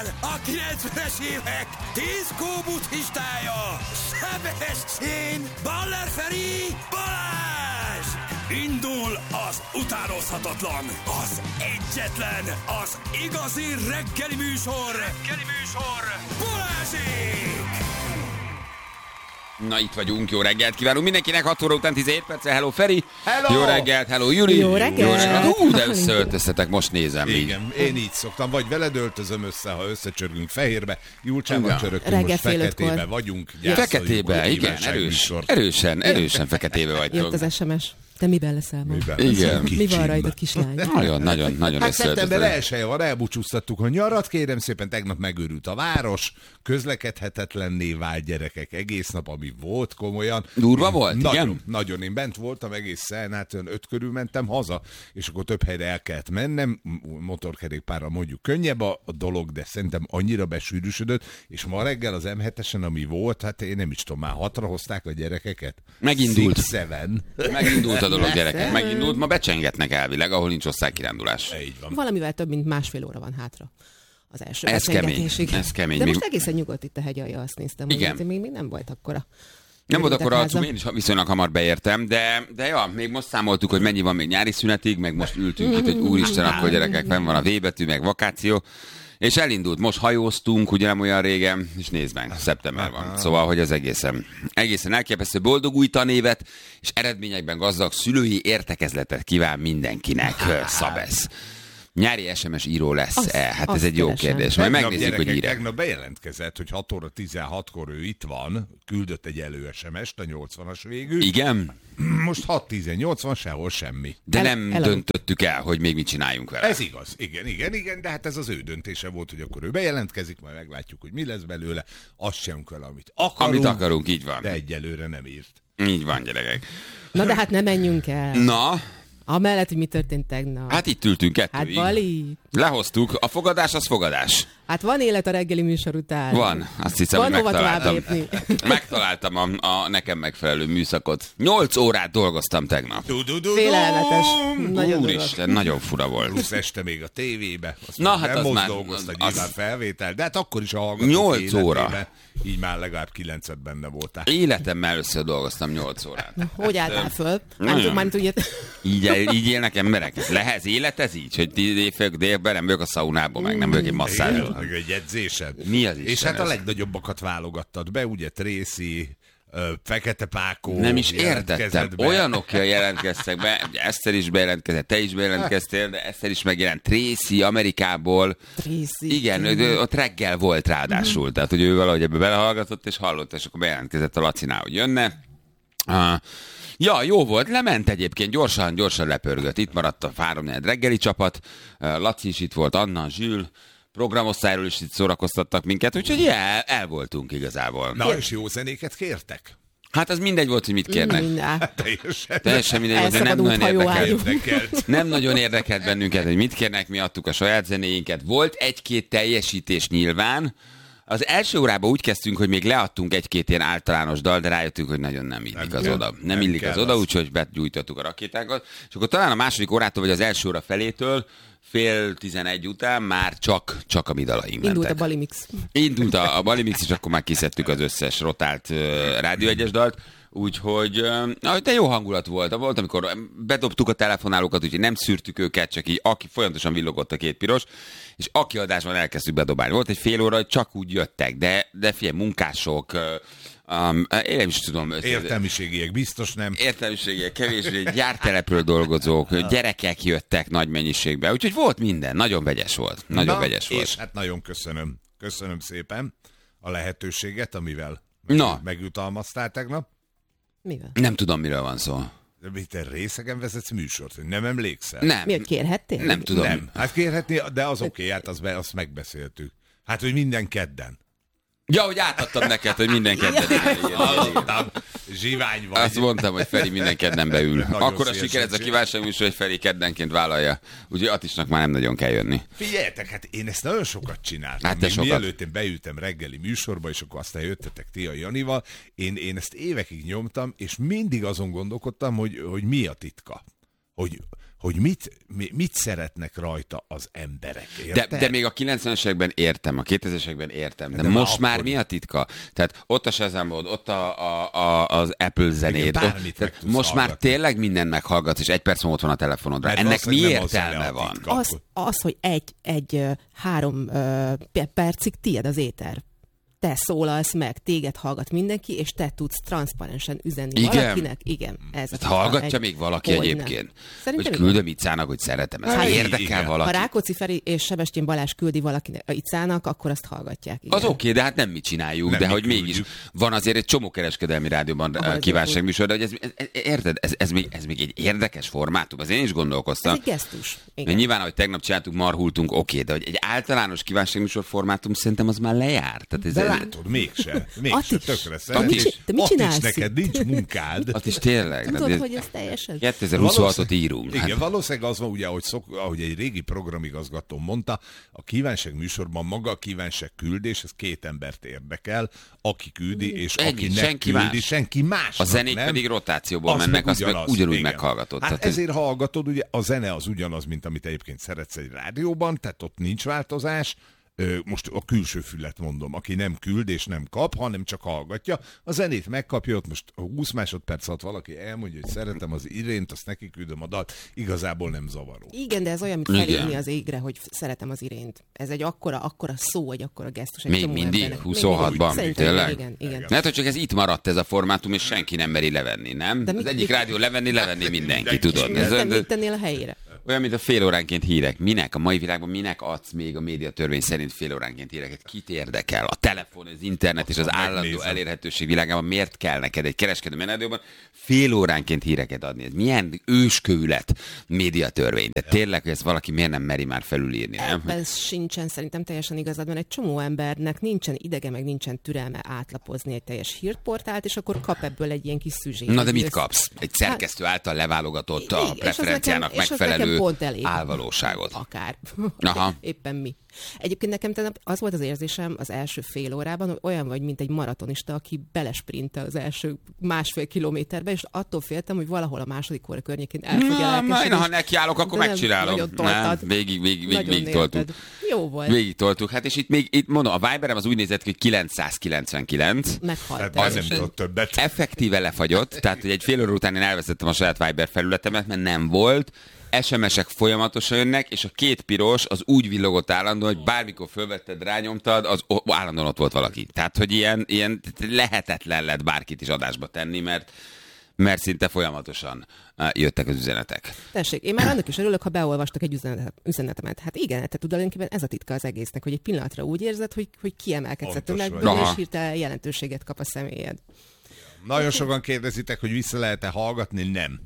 a 90-es évek diszkó buddhistája, Sebestyén Baller Feri Balázs! Indul az utánozhatatlan, az egyetlen, az igazi reggeli műsor, Balázsék! Na, itt vagyunk, jó reggelt kívánunk mindenkinek, 6 óra után 17 perccel, hello Feri, hello. Jó reggelt, hello Juli, jó reggelt. De összeöltöztetek, most nézem. Igen, így. Én így szoktam, vagy veled öltözöm össze, ha összecsörgünk fehérbe, Julcsában csörögünk, most feketébe vagyunk. Feketébe, igen, erősen feketébe vagytok. Jött az SMS. Te miben leszel ma? Igen. Mi van rajtad, kislány? Nagyon hát szeptember 1-e van, elbúcsúztattuk a nyarat, kérem szépen, tegnap megőrült a város, közlekedhetetlenné vált, gyerekek, egész nap, ami volt komolyan. Durva volt, igen? Nagyon, én bent voltam egészen, hát 5 körül mentem haza, és akkor több helyre el kellett mennem, motorkerékpárral mondjuk könnyebb a dolog, de szerintem annyira besűrűsödött, és ma reggel az M7-esen, ami volt, hát én nem is tudom, már 6-ra hozták a gyerekeket. Megindult. Megindult a dolog, gyerekek. Megindult, ma becsengetnek elvileg, ahol nincs osztálykirándulás. Így van. Valamivel több mint másfél óra van hátra az első ez kemény. De most egészen nyugodt itt a hegyalja, azt néztem. Igen. Hogy még nem volt akkora. Nem volt akkora arcú, én is viszonylag hamar beértem, de ja, még most számoltuk, hogy mennyi van még nyári szünetig, meg most ültünk itt, hogy úristen, akkor gyerekek, fenn van a V betű, meg vakáció. És elindult, most hajóztunk, ugye nem olyan régen, és nézd meg, szeptember van. Szóval, hogy ez egészen elképesztő, boldog új tanévet, és eredményekben gazdag szülői értekezletet kíván mindenkinek, Szabesz. Nyári SMS író lesz-e? Hát ez egy jó kérdés. Majd megnézzük, hogy írja. Tegnap bejelentkezett, hogy 6 óra 16-kor ő itt van, küldött egy elő SMS-t, a 80-as végű. Igen? Most 6-18 sehol semmi. De nem döntöttük el, hogy még mit csináljunk vele. Ez igaz, igen, de hát ez az ő döntése volt, hogy akkor ő bejelentkezik, majd meglátjuk, hogy mi lesz belőle. Azt sem vele, amit akarunk. Így van. De egyelőre nem írt. Így van, gyerekek. Na de hát ne menjünk el. Na? Amellett, hogy mi történt tegnap. Hát itt ültünk kettőig. Hát Bali. Lehoztuk. A fogadás az fogadás. Hát van élet a reggeli műsor után. Van. Azt hiszem, van hogy megtaláltam. Megtaláltam a nekem megfelelő műszakot. 8 órát dolgoztam tegnap. Félelmetes. Úristen, nagyon fura volt. Plusz este még a tévébe. Na hát nem az már... dolgozta nyilván felvétel, de hát akkor is a hallgatók 8 óra. Így már legalább 9-et benne voltál. Életemmel először dolgoztam 8 órát. Hogy álltál föl? Így élnek emberek. Lehet életez így, hogy délben nem vagyok a szaunában, meg nem vagyok egy masszázson. Meg egy edzésed. Mi az Isten? És hát a legnagyobbakat válogattad be, ugye Tracy, Fekete Pákó. Nem is értettem. Olyanok jelentkeztek be, Eszter is bejelentkezett, te is bejelentkeztél, de Eszter is megjelent. Tracy Amerikából. Tracy. Igen, ott reggel volt ráadásul. Tehát, hogy ő valahogy ebbe belehallgatott, és hallott, és akkor bejelentkezett a Lacinál, hogy jönne. Ja, jó volt, lement egyébként, gyorsan lepörgött. Itt maradt a 3-4 reggeli csapat, Laci is itt volt, Anna, Zsül, programosztályról is itt szórakoztattak minket, úgyhogy el voltunk igazából. Na, és jó zenéket kértek? Hát az mindegy volt, hogy mit kérnek. Teljesen mindegy volt, de nem nagyon érdekelt bennünket, hogy mit kérnek, mi adtuk a saját zenéinket. Volt egy-két teljesítés nyilván. Az első órában úgy kezdtünk, hogy még leadtunk egy-két ilyen általános dal, de rájöttünk, hogy nagyon nem illik az oda. Nem illik az oda, úgyhogy begyújtottuk a rakétákat. És akkor talán a második órától, vagy az első óra felétől, 10:30 után már csak a mi dalaink mentek. Indult a Balimix. Indult a Balimix, és akkor már kiszedtük az összes rotált Rádió 1-es dalt. Úgyhogy, de jó hangulat volt. Volt, amikor bedobtuk a telefonálókat, úgyhogy nem szűrtük őket, csak így, aki folyamatosan villogott a két piros, és aki adásban elkezdtük bedobálni. Volt egy fél óra, hogy csak úgy jöttek, de figyelj, munkások, én nem is tudom. Értelmiségiek biztos nem. Értelmiségiek kevésbé, gyártelepről dolgozók, gyerekek jöttek nagy mennyiségben, úgyhogy volt minden, nagyon vegyes volt. És hát nagyon köszönöm szépen a lehetőséget, amivel megjutalmaztál tegnap. Mivel? Nem tudom, miről van szó. De te részegen vezetsz műsort, hogy nem emlékszel? Nem. Miért kérhettél? Nem tudom. Nem. Hát kérhetni, de az oké, hát azt megbeszéltük. Hát, hogy minden kedden. Ja, hogy átadtam neked, hogy minden kedden. Hallottam, zsivány vagy. Azt mondtam, hogy Feri minden kedden beül. Akkor a siker ez a kívánság műsor, hogy Feri keddenként vállalja. Úgyhogy Attisnak már nem nagyon kell jönni. Figyeljetek, hát én ezt nagyon sokat csináltam. Hát mielőtt én beültem reggeli műsorba, és akkor aztán jöttetek ti a Janival, én ezt évekig nyomtam, és mindig azon gondolkodtam, hogy mi a titka. hogy mit szeretnek rajta az emberek. Érted? De még a 90-esekben értem, a 2000-esekben értem, de De most már már akkor mi a titka? Tehát ott a Shazamod, ott az Apple zenét, Igen, bármit tehát meg tudsz most már hallgatni. tényleg mindent meghallgatsz, és egy perc múlva ott van a telefonodra. Mert Ennek mi valószínűleg nem a zene értelme a van? titka. Az, hogy egy 3 percig tiéd az éter. Te szólalsz meg, téged hallgat mindenki, és te tudsz transzparensen üzenni Igen? valakinek. Igen. Ez Hát hallgatja még valaki Hogyne. egyébként? Szerintem Hogy igen. küldöm Icának, hogy szeretem. Ez Hát érdekel igen. Ha valaki. Rákóczi Feri és Sebestyén Balázs küldi valakinek a Icának, akkor azt hallgatják. Igen. Az oké, de hát nem mi csináljuk, Nem de mi hogy küldjük. mégis van azért egy csomó kereskedelmi rádióban Ahol kívánságműsor, de hogy érted, ez még egy érdekes formátum, az én is Ez gondolkoztam. egy gesztus. Mert Igen. nyilván, ahogy tegnap csináltuk, marhultunk, oké, de hogy egy általános kívánságműsor formátum szerintem az már lejár. Tehát De látod, mégse, Attis, tökre te mit csinálsz Attis, neked itt? nincs munkád. az is tényleg. Nem tudod, hogy ez teljesen... 2026-ot írunk. Igen, Hát, valószínűleg az van, ugye, ahogy egy régi programigazgató mondta, a kívánság műsorban maga a kívánság küldés, ez 2 embert érdekel, aki küldi, és Ennyi, aki nem senki küldi, más. senki más. a zenék pedig rotációból mennek, azt meg ugyanúgy igen. meghallgatod. Hát Tehát ezért hallgatod, ugye a zene az ugyanaz, mint amit egyébként szeretsz egy rádióban, tehát ott nincs változás. Most a külső fület mondom, aki nem küld és nem kap, hanem csak hallgatja, a zenét megkapja, ott most 20 másodperc alatt valaki elmondja, hogy szeretem az Irént, azt neki küldöm a dalt, igazából nem zavaró. Igen, de ez olyan, mint Igen. felírni az égre, hogy szeretem az Irént. Ez egy akkora szó, egy akkora gesztus. Egy Még csomó mindig? embernek. 26-ban? Szerintem Tényleg? Igen. Lehet, hogy csak ez itt maradt ez a formátum, és senki nem meri levenni, nem? De Az mi- egyik rádió levenni mindenki, tudod. Mit tennél a helyére? Olyan, mint a fél óránként hírek. Minek? A mai világban minek adsz még a médiatörvény szerint fél óránként híreket? Kit érdekel? A telefon, az internet és az állandó megnézem. elérhetőség világában miért kell neked egy kereskedelmi rádióban fél óránként híreket adni? Ez milyen őskövület médiatörvény? De tényleg, hogy ezt valaki miért nem meri már felülírni, nem? Ez sincsen szerintem teljesen igazad, mert egy csomó embernek nincsen idege, meg nincsen türelme átlapozni egy teljes hírportált, és akkor kap ebből egy ilyen kis szüzsét. Na de mit Ez- kapsz? Egy szerkesztő által leválogatott a Igen, és az preferenciának nekem- és az nekem megfelelő pont elég. álvalóságot. Akár. Aha. Éppen mi. Egyébként nekem tegnap az volt az érzésem az első fél órában, hogy olyan vagy, mint egy maratonista, aki belesprintel az első 1,5 kilométerbe, és attól féltem, hogy valahol a második óra környékén el fog Na, ha nekiállok, akkor De nem, megcsinálom. nagyon toltad. Végig toltuk. Jó volt. Végig toltuk. Hát és itt mondom, a Viberem az úgy nézett ki, hogy 999. Meghalt. Hát el. az nem tudott többet. Effektíve lefagyott, tehát hogy egy fél óra után én elvesztettem a saját Viber felületemet, mert nem volt. SMS-ek folyamatosan jönnek, és a 2 piros az úgy villogott állandóan, hogy bármikor fölvetted, rányomtad, az állandóan ott volt valaki. Tehát, hogy ilyen lehetetlen lett bárkit is adásba tenni, mert szinte folyamatosan jöttek az üzenetek. Tessék, én már annak is örülök, ha beolvastak egy üzenetemet. Hát igen, tehát tulajdonképpen ez a titka az egésznek, hogy egy pillanatra úgy érzed, hogy kiemelkedsz a Pontos vagy. tömegből, Aha. és hirtelen jelentőséget kap a személyed. Nagyon sokan kérdezitek, hogy vissza lehet-e hallgatni, nem.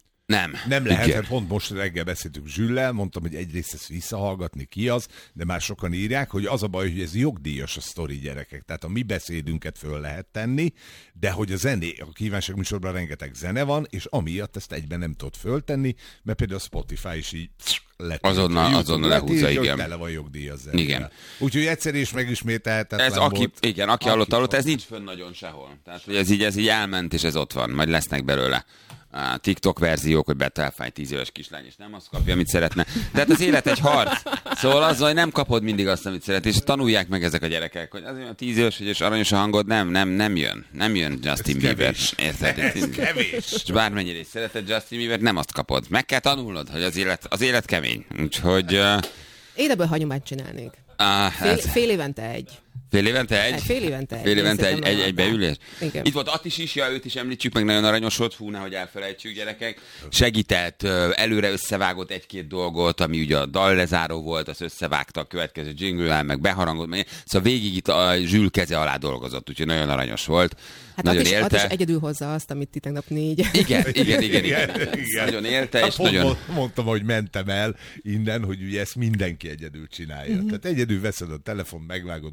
Nem lehet, Igen. hát pont most reggel beszéltük Zsüllel, mondtam, hogy egyrészt ezt visszahallgatni, ki az, de már sokan írják, hogy az a baj, hogy ez jogdíjas a sztori, gyerekek. Tehát a mi beszédünket föl lehet tenni, de hogy a a kívánság műsorban rengeteg zene van, és amiatt ezt egyben nem tudod föltenni, mert például a Spotify is így Azonnal lehúzza, igen. Hogy tele van jogdíjas zenével. Igen. Úgyhogy egyszer is megismételhetetlen Ez aki volt. hallott, ez nincs fönn nagyon sehol. Tehát, hogy ez így elment, és ez ott van. Majd lesznek belőle a TikTok verziók, hogy betelfáj 10 éves kislány, és nem azt kapja, amit szeretne. Tehát az élet egy harc. Szóval azzal, hogy nem kapod mindig azt, amit szeret, és tanulják meg ezek a gyerekek, hogy azért a 10 éves, és aranyos a hangod, nem jön. Nem jön Justin Bieber. kevés. Érted? Ez kevés. És bármennyire is szereted Justin Bieber, nem azt kapod. Meg kell tanulnod, hogy az élet kemény. Úgyhogy... Én ebből hagyományt csinálnék. hát, Fél évente egy. fél évente egy? Fél évente egy. Fél évente Én szerintem egy beülés? Igen. Itt volt Attis is, őt is említsük, meg nagyon aranyos volt, fú, nehogy elfelejtsük, gyerekek. Segített, előre összevágott egy-két dolgot, ami ugye a dallezáró volt, az összevágta a következő jingle-el, meg beharangolt, meg szóval végig itt a Zsül keze alá dolgozott, úgyhogy nagyon aranyos volt. Hát nagyon Attis élte. egyedül hozza azt, amit ti tegnap 4. Igen. Nagyon élte, és Hát pont nagyon... mondtam, hogy mentem el innen, hogy ugye ezt mindenki egyedül csinálja. Tehát egyedül veszed a telefon, megvágod, berakod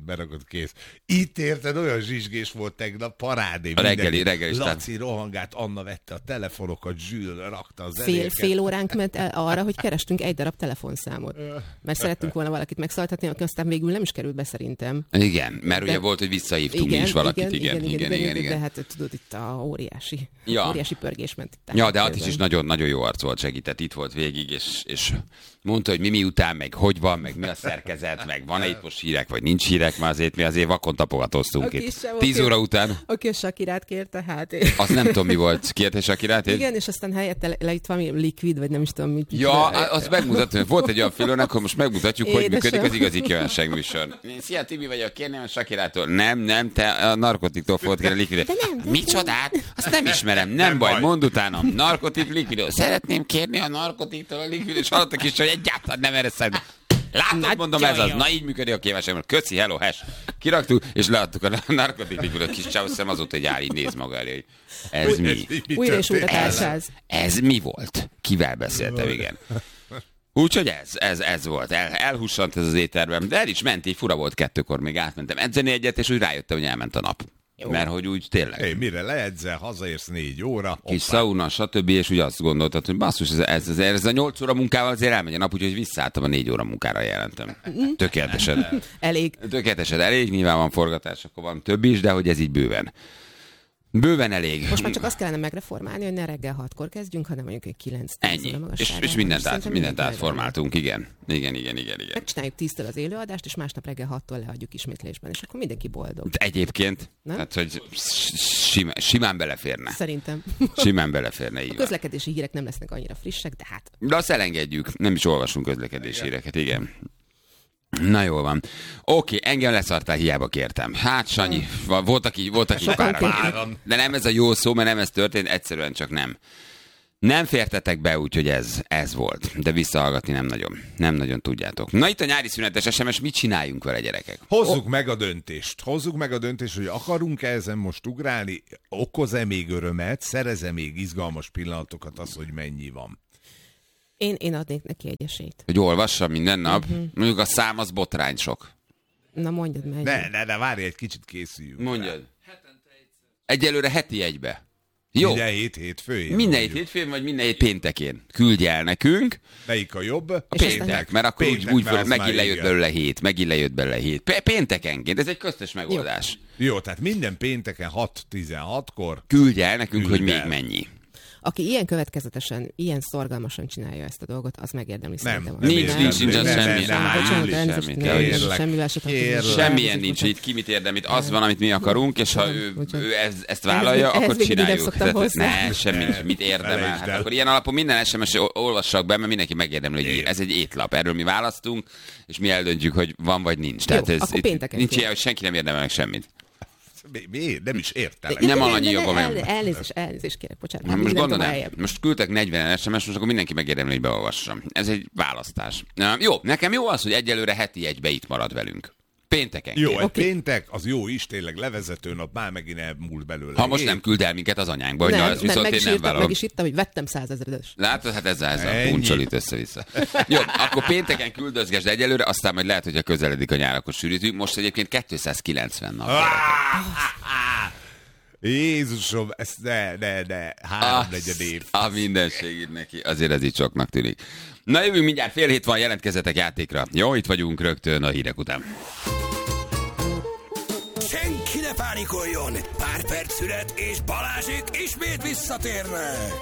tudod, kész. Itt érted, olyan zsizsgés volt tegnap, parádé. A reggeli Laci rohangált, Anna vette a telefonokat, Zsül rakta a zenéket. Fél óránk ment el arra, hogy kerestünk egy darab telefonszámot. Mert szerettünk volna valakit megszólaltatni, aki aztán végül nem is került be szerintem. Igen, mert ugye volt, hogy visszahívtunk mi is valakit. Igen. De hát tudod, itt a óriási pörgés ment itt. Ja, de Attis is nagyon-nagyon jó arc volt, segített, itt volt végig, és mondta, hogy mi után, meg hogy van, meg mi a szerkezet, meg van-e itt most hírek, vagy nincs hírek, mert mi azért vakon tapogatóztunk itt. 10 óra után. Aki a Shakirát kérte, hát... Azt nem tudom, mi volt. Kérte Shakirát? Igen, és aztán helyette lejött valami likvid, vagy nem is tudom mit. Ja, azt megmutatom, volt egy olyan félőn, akkor most megmutatjuk, hogy működik az igazi kívánság műsor. Szia, Tibi vagyok, kérném a Shakirától. Nem, te a narkotiktól fogod kérni a likvidot. Micsodát? Azt nem ismerem, nem baj, mondd utána. Narkotik, likvidot. Szeretném kérni a narkotiktól a likvidot, és hallottak is, hogy egyáltalán nem erre szerint. Látod, mondom, ez az. Na így működik a kívánság. Köszi, hello, hash. Kiraktuk, és leadtuk a narkotik likvidot. Kis csáv, szem azóta, hogy áll, így néz maga elé. Ez mi? Újra és újra társáz. Ez mi volt? Kivel beszéltem, igen. Úgyhogy ez volt. Elhussant ez az étterben, de el is ment, így fura volt 2-kor, még átmentem edzeni egyet, és úgy rájöttem, hogy elment a nap. Jó. Mert hogy úgy tényleg. Mire leedzel, hazaérsz 4 óra. Kis szauna, stb. És úgy azt gondoltad, hogy basszus, ez a 8 óra munkával azért elmegy a nap, úgyhogy visszaálltam a 4 óra munkára jelentem. Tökéletesen. Elég, nyilván van forgatás, akkor van több is, de hogy ez így bőven elég. Most már csak azt kellene megreformálni, hogy ne reggel 6-kor kezdjünk, hanem mondjuk 9-10 ennyi. És mindent átformáltunk, igen. Megcsináljuk 10-től az élőadást, és másnap reggel 6-tól lehagyjuk ismétlésben, és akkor mindenki boldog. De egyébként, hát, hogy simán beleférne. Szerintem. Simán beleférne, így a közlekedési hírek nem lesznek annyira frissek, de hát... De azt elengedjük, nem is olvasunk közlekedési híreket, igen. Na jól van. Oké, engem leszartál, hiába kértem. Hát Sanyi, voltak így páran. De nem ez a jó szó, mert nem ez történt, egyszerűen csak nem. Nem fértetek be, úgyhogy ez volt. De visszahallgatni nem nagyon tudjátok. Na itt a nyári szünetes SMS, mit csináljunk vele, gyerekek? Hozzuk meg a döntést, hogy akarunk-e ezen most ugrálni, okoz-e még örömet, szerez-e még izgalmas pillanatokat az, hogy mennyi van. Én adnék neki egy esélyt. Hogy olvassa minden nap? Mondjuk a szám az botrány sok. Na mondjad meg. Ne, várj, egy kicsit készüljünk. Mondjad. Egyelőre heti egybe. Jó. Minden hét hétfőjén. Minden hét hétfőjén, vagy minden hét péntekén. Küldj el nekünk. Melyik a jobb? A péntek, mert akkor úgy megint lejött belőle hét. Péntekenként, ez egy köztes megoldás. Jó, tehát minden pénteken 6-16-kor. Küldj el nekünk, hogy még mennyi. Aki ilyen következetesen, ilyen szorgalmasan csinálja ezt a dolgot, az megérdemli szerintem. Nincs semmilyen nincs, itt ki mit érdeml, itt az van, amit mi akarunk, és ha ő ezt vállalja, akkor csináljuk. Ne, semmi nincs, mit érdemel. Hát akkor ilyen alapon minden SMS olvassak be, mert mindenki megérdemli, hogy ez egy étlap. Erről mi választunk, és mi eldöntjük, hogy van vagy nincs. Tehát ez nincs ilyen, hogy senki nem érdemel meg semmit. Nem is értelek. Nem annyi jogom. Elnézést kérek, bocsánat. Most gondolom, most küldtek 40 SMS, most akkor mindenki megérdemli, hogy beolvassam. Ez egy választás. Jó, nekem jó az, hogy egyelőre heti egybe itt marad velünk. Pénteken. Jó, egy péntek, az jó is, tényleg levezető nap, már megint elmúlt belőle. Ha most nem küld el minket az anyánkba, hogy az viszont én nem vállalom. Meg is írtam, hogy vettem 100 000-es. Látod, hát ez a puncsolit össze-vissza. Jó, akkor pénteken küldözgesd egyelőre, aztán majd lehet, hogyha közeledik a nyár, akkor sűrítünk. Most egyébként 290 nap. Jézusom, ezt ne, 3/4 év. A mindenség neki, azért ez így soknak tűnik. Na jövünk mindjárt, 6:30 van, jelentkezzetek játékra. Jó, itt vagyunk rögtön a hírek után. Senki ne pánikoljon! Pár perc szünet, és Balázsék ismét visszatérnek!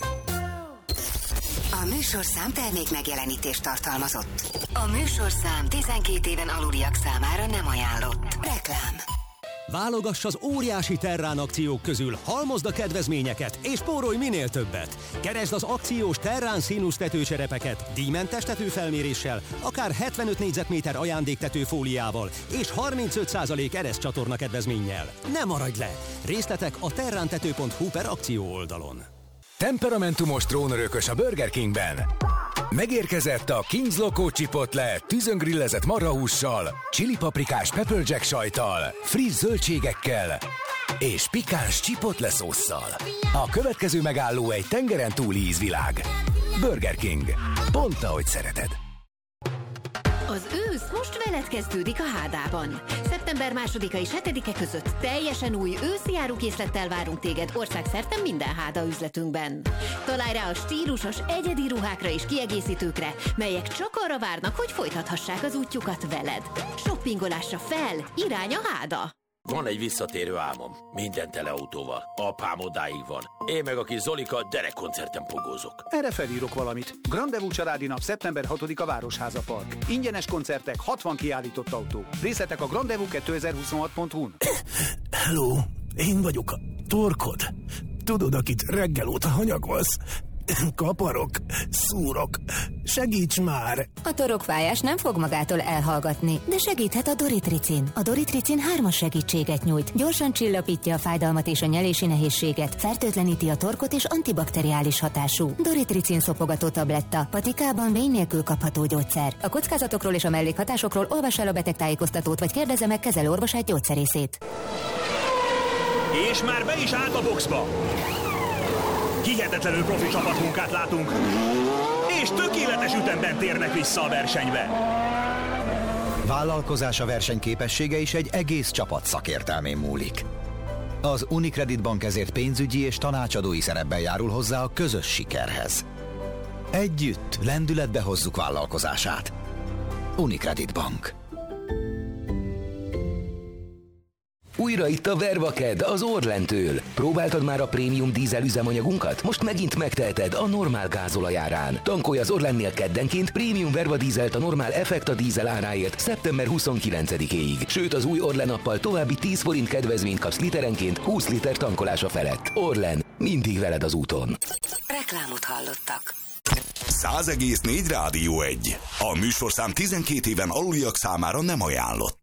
A műsorszám termék megjelenítést tartalmazott. A műsorszám 12 éven aluliak számára nem ajánlott. Reklám. Válogass az óriási Terrán akciók közül, halmozd a kedvezményeket, és spórolj minél többet. Keresd az akciós Terrán színusz tetőcserepeket, díjmentes tetőfelméréssel, akár 75 négyzetméter ajándéktetőfóliával, és 35% ereszcsatorna kedvezménnyel. Ne maradj le! Részletek a terrántető.hu/akció oldalon. Temperamentumos trónörökös a Burger Kingben. Megérkezett a King's Loco Chipotle tűzöngrillezett marhahússal, chili-paprikás pepper jack sajttal, friss zöldségekkel és pikáns chipotle szósszal. A következő megálló egy tengeren túli ízvilág. Burger King. Pont ahogy szereted. Az ősz most veled kezdődik a Hádában. Szeptember 2-a és 7-e között teljesen új őszi árukészlettel várunk téged országszerte minden Háda üzletünkben. Találj rá a stílusos, egyedi ruhákra és kiegészítőkre, melyek csak arra várnak, hogy folytathassák az útjukat veled. Shoppingolásra fel, irány a Háda! Van egy visszatérő álmom. Minden tele autóval. Apám odáig van. Én meg a kis Zolika derekkoncerten pogózok. Erre felírok valamit. Grandevú családi nap szeptember 6-a Városháza Park. Ingyenes koncertek, 60 kiállított autó. Részletek a grandevú2026.hu-n. Hello, én vagyok a torkod. Tudod, akit reggel óta hanyagolsz? Kaparok, szúrok, segíts már! A torokfájás nem fog magától elhallgatni, de segíthet a Doritricin. A Doritricin 3-as segítséget nyújt, gyorsan csillapítja a fájdalmat és a nyelési nehézséget, fertőtleníti a torkot és antibakteriális hatású. Doritricin szopogató tabletta, patikában vény nélkül kapható gyógyszer. A kockázatokról és a mellékhatásokról olvass el a betegtájékoztatót, vagy kérdezze meg kezelőorvosát, gyógyszerészét. És már be is állt a boxba! Hihetetlenül profi csapatmunkát látunk, és tökéletes ütemben térnek vissza a versenybe. Vállalkozása versenyképessége is egy egész csapat szakértelmén múlik. Az Unicredit Bank ezért pénzügyi és tanácsadói szerepben járul hozzá a közös sikerhez. Együtt lendületbe hozzuk vállalkozását. Unicredit Bank. Újra itt a Vervaked az Orlentől. Próbáltad már a prémium dízel üzemanyagunkat? Most megint megteheted a normál gázolajárán. Tankolj az Orlennél keddenként prémium Verva dízelt a normál Effekta dízel áráért szeptember 29-éig. Sőt, az új Orlen appal további 10 forint kedvezményt kapsz literenként 20 liter tankolása felett. Orlen, mindig veled az úton. Reklámot hallottak. 100,4 Rádió 1. A műsorszám 12 éven aluliak számára nem ajánlott.